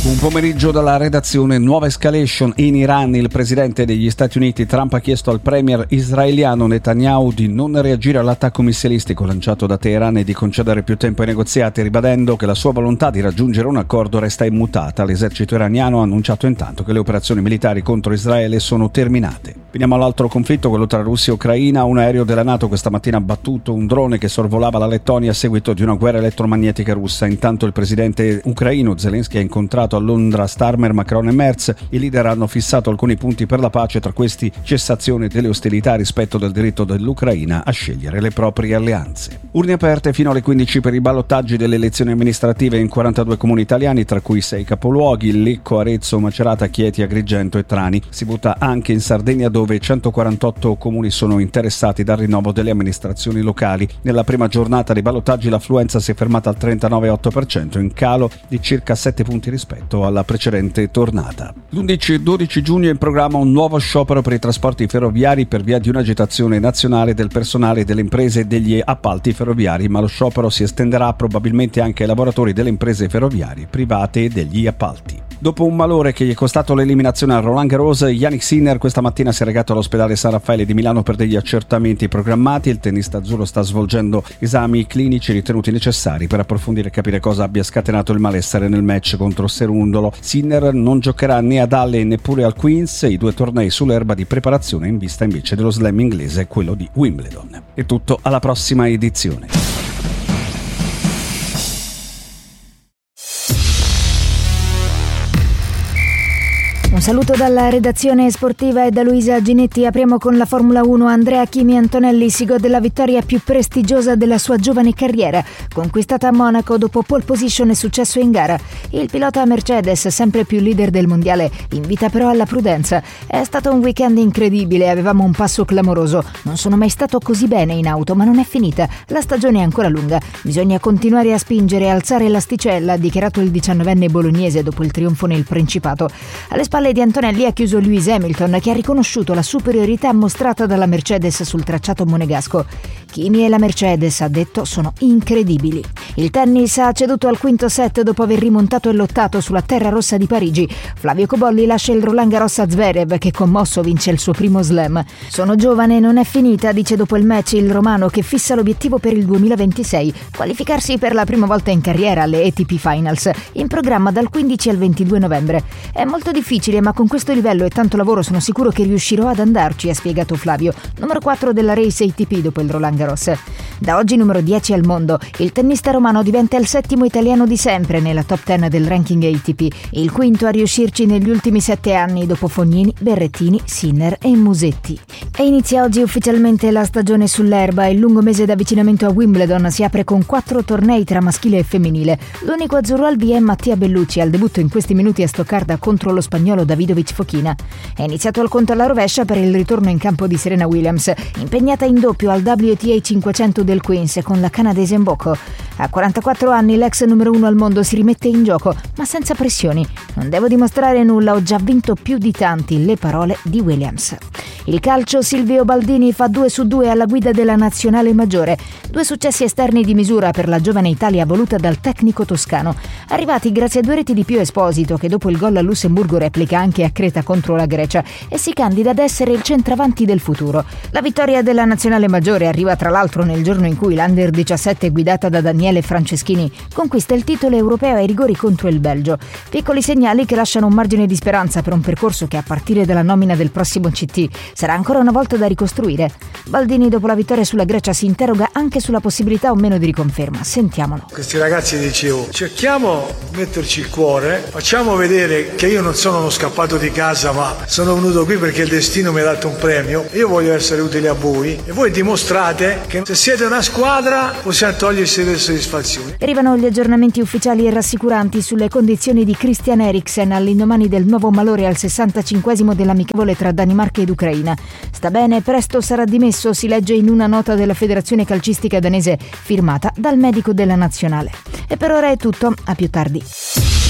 Un pomeriggio dalla redazione. Nuova escalation in Iran. Il presidente degli Stati Uniti Trump ha chiesto al premier israeliano Netanyahu di non reagire all'attacco missilistico lanciato da Teheran e di concedere più tempo ai negoziati, ribadendo che la sua volontà di raggiungere un accordo resta immutata. L'esercito iraniano ha annunciato intanto che le operazioni militari contro Israele sono terminate. Veniamo all'altro conflitto, quello tra Russia e Ucraina. Un aereo della NATO questa mattina ha abbattuto un drone che sorvolava la Lettonia a seguito di una guerra elettromagnetica russa. Intanto il presidente ucraino Zelensky ha incontrato a Londra Starmer, Macron e Merz. I leader hanno fissato alcuni punti per la pace, tra questi cessazione delle ostilità, rispetto del diritto dell'Ucraina a scegliere le proprie alleanze. Urne aperte fino alle 15 per i ballottaggi delle elezioni amministrative in 42 comuni italiani, tra cui 6 capoluoghi: Lecco, Arezzo, Macerata, Chieti, Agrigento e Trani. Si vota anche in Sardegna, dove 148 comuni sono interessati dal rinnovo delle amministrazioni locali. Nella prima giornata dei ballottaggi l'affluenza si è fermata al 39,8%, in calo di circa 7 punti rispetto alla precedente tornata. L'11 e 12 giugno è in programma un nuovo sciopero per i trasporti ferroviari per via di un'agitazione nazionale del personale delle imprese e degli appalti ferroviari, ma lo sciopero si estenderà probabilmente anche ai lavoratori delle imprese ferroviarie private e degli appalti. Dopo un malore che gli è costato l'eliminazione al Roland Garros, Jannik Sinner questa mattina si è recato all'ospedale San Raffaele di Milano per degli accertamenti programmati. Il tennista azzurro sta svolgendo esami clinici ritenuti necessari per approfondire e capire cosa abbia scatenato il malessere nel match contro Serundolo. Sinner non giocherà né ad Halle neppure al Queen's, i due tornei sull'erba di preparazione in vista invece dello slam inglese, quello di Wimbledon. È tutto, alla prossima edizione. Un saluto dalla redazione sportiva e da Luisa Ginetti. Apriamo con la Formula 1. Andrea Kimi Antonelli si gode la vittoria più prestigiosa della sua giovane carriera, conquistata a Monaco dopo pole position e successo in gara. Il pilota Mercedes, sempre più leader del mondiale, invita però alla prudenza. È stato un weekend incredibile, avevamo un passo clamoroso. Non sono mai stato così bene in auto, ma non è finita. La stagione è ancora lunga. Bisogna continuare a spingere e alzare l'asticella, ha dichiarato il 19enne bolognese dopo il trionfo nel Principato. Alle spalle di Antonelli ha chiuso Lewis Hamilton, che ha riconosciuto la superiorità mostrata dalla Mercedes sul tracciato monegasco. Kimi e la Mercedes, ha detto, sono incredibili. Il tennis ha ceduto al quinto set dopo aver rimontato e lottato sulla terra rossa di Parigi. Flavio Cobolli lascia il Roland Garros a Zverev, che commosso vince il suo primo slam. Sono giovane, non è finita, dice dopo il match il romano, che fissa l'obiettivo per il 2026, qualificarsi per la prima volta in carriera alle ATP Finals, in programma dal 15 al 22 novembre. È molto difficile, ma con questo livello e tanto lavoro sono sicuro che riuscirò ad andarci, ha spiegato Flavio, numero 4 della Race ATP dopo il Roland Garros. Da oggi numero 10 al mondo, il tennista romano diventa il settimo italiano di sempre nella top 10 del ranking ATP, il quinto a riuscirci negli ultimi 7 anni dopo Fognini, Berrettini, Sinner e Musetti. E inizia oggi ufficialmente la stagione sull'erba. Il lungo mese d'avvicinamento a Wimbledon si apre con 4 tornei tra maschile e femminile. L'unico azzurro al via è Mattia Bellucci, al debutto in questi minuti a Stoccarda contro lo spagnolo Davidovic Fokina. È iniziato il conto alla rovescia per il ritorno in campo di Serena Williams, impegnata in doppio al WTA 500 del Queens con la canadese Mboko. A 44 anni l'ex numero 1 al mondo si rimette in gioco, ma senza pressioni. Non devo dimostrare nulla, ho già vinto più di tanti, le parole di Williams. Il calcio, Silvio Baldini fa 2 su 2 alla guida della nazionale maggiore. 2 successi esterni di misura per la giovane Italia voluta dal tecnico toscano, arrivati grazie a 2 reti di Pio Esposito, che dopo il gol a Lussemburgo replica anche a Creta contro la Grecia e si candida ad essere il centravanti del futuro. La vittoria della nazionale maggiore arriva tra l'altro nel giorno in cui l'Under 17, guidata da Daniele Franceschini, conquista il titolo europeo ai rigori contro il Belgio. Piccoli segnali che lasciano un margine di speranza per un percorso che, a partire dalla nomina del prossimo CT, sarà ancora una volta da ricostruire. Baldini, dopo la vittoria sulla Grecia, si interroga anche sulla possibilità o meno di riconferma. Sentiamolo. Questi ragazzi, dicevo, cerchiamo di metterci il cuore, facciamo vedere che io non sono uno scappato di casa, ma sono venuto qui perché il destino mi ha dato un premio. Io voglio essere utile a voi e voi dimostrate che se siete una squadra possiamo togliersi le soddisfazioni. Arrivano gli aggiornamenti ufficiali e rassicuranti sulle condizioni di Christian Eriksen all'indomani del nuovo malore al 65esimo dell'amichevole tra Danimarca ed Ucraina. Sta bene, presto sarà dimesso, si legge in una nota della Federazione Calcistica Danese firmata dal medico della nazionale. E per ora è tutto, a più tardi.